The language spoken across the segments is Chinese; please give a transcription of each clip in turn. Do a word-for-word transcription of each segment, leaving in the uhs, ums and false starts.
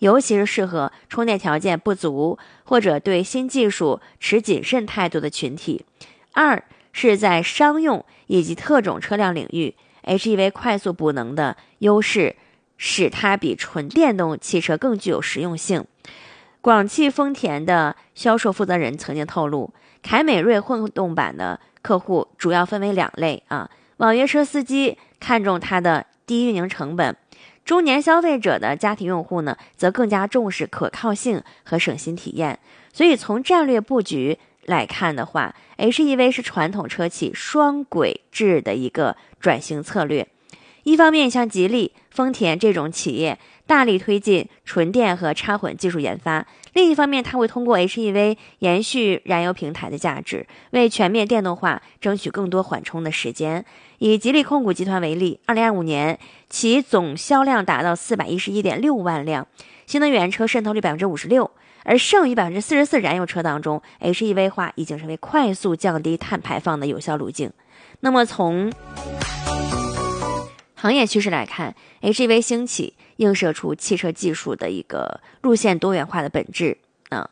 尤其是适合充电条件不足或者对新技术持谨慎态度的群体。二是在商用以及特种车辆领域 ，H E V 快速补能的优势使它比纯电动汽车更具有实用性。广汽丰田的销售负责人曾经透露，凯美瑞混动版的客户主要分为两类啊，网约车司机看重它的低运营成本，中年消费者的家庭用户呢，则更加重视可靠性和省心体验。所以从战略布局来看的话 ，H E V 是传统车企双轨制的一个转型策略。一方面，像吉利、丰田这种企业大力推进纯电和插混技术研发；另一方面，它会通过 H E V 延续燃油平台的价值，为全面电动化争取更多缓冲的时间。以吉利控股集团为例，二零二五年其总销量达到四百一十一点六万辆，新能源车渗透率百分之五十六，而剩余百分之四十四燃油车当中 ，H E V 化已经成为快速降低碳排放的有效路径。那么从行业趋势来看 ，H E V 兴起映射出汽车技术的一个路线多元化的本质啊。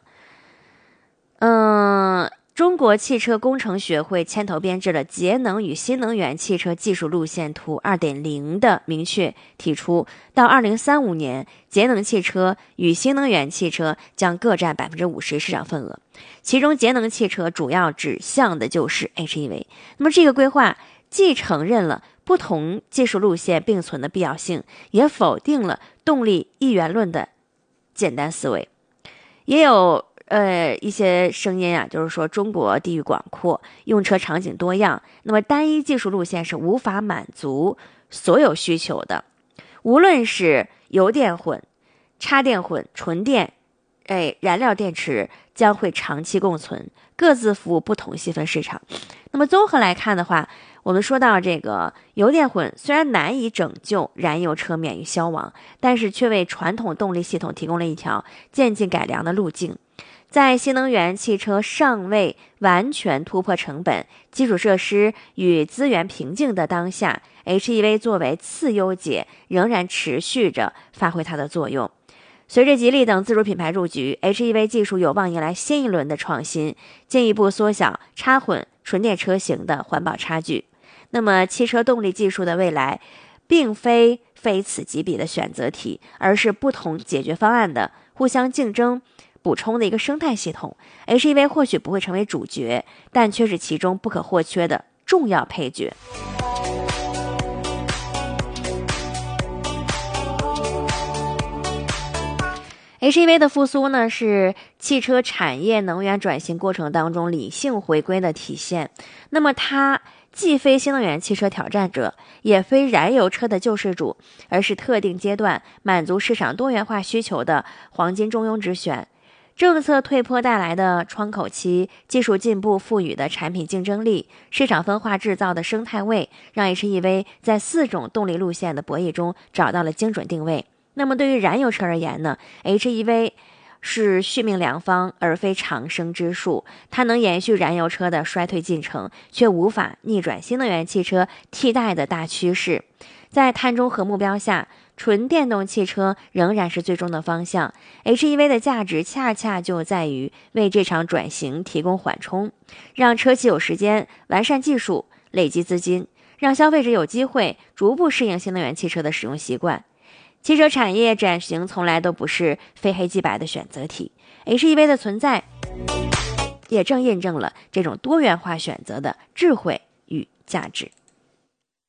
嗯，中国汽车工程学会牵头编制了节能与新能源汽车技术路线图 二点零 的明确提出，到二零三五年，节能汽车与新能源汽车将各占 百分之五十 市场份额，其中节能汽车主要指向的就是 H E V。那么这个规划既承认了不同技术路线并存的必要性，也否定了动力一元论的简单思维。也有呃一些声音啊，就是说中国地域广阔，用车场景多样，那么单一技术路线是无法满足所有需求的。无论是油电混、插电混、纯电，哎，燃料电池将会长期共存，各自服务不同细分市场。那么综合来看的话，我们说到这个油电混虽然难以拯救燃油车免于消亡，但是却为传统动力系统提供了一条渐进改良的路径。在新能源汽车尚未完全突破成本、基础设施与资源瓶颈的当下， H E V 作为次优解仍然持续着发挥它的作用。随着吉利等自主品牌入局， H E V 技术有望迎来新一轮的创新，进一步缩小插混纯电车型的环保差距。那么汽车动力技术的未来并非非此即彼的选择题，而是不同解决方案的互相竞争补充的一个生态系统。 H E V 或许不会成为主角，但却是其中不可或缺的重要配角。H E V 的复苏呢，是汽车产业能源转型过程当中理性回归的体现。那么它既非新能源汽车挑战者，也非燃油车的救世主，而是特定阶段满足市场多元化需求的黄金中庸之选。政策退坡带来的窗口期，技术进步赋予的产品竞争力，市场分化制造的生态位，让 H E V 在四种动力路线的博弈中找到了精准定位。那么对于燃油车而言呢， H E V 是续命良方而非长生之术，它能延续燃油车的衰退进程，却无法逆转新能源汽车替代的大趋势。在碳中和目标下，纯电动汽车仍然是最终的方向。 H E V 的价值恰恰就在于为这场转型提供缓冲，让车企有时间完善技术、累积资金，让消费者有机会逐步适应新能源汽车的使用习惯。汽车产业转型从来都不是非黑即白的选择题， H E V 的存在也正印证了这种多元化选择的智慧与价值。